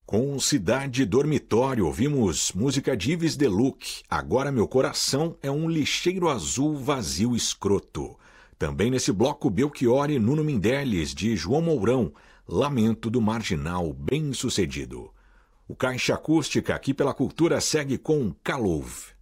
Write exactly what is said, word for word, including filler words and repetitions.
Com Cidade Dormitório, ouvimos música de Yves Deluc, Agora Meu Coração é um Lixeiro Azul Vazio Escroto. Também nesse bloco Belchior e Nuno Mindeles, de João Mourão, Lamento do Marginal Bem Sucedido. O Caixa Acústica aqui pela Cultura segue com Kalov.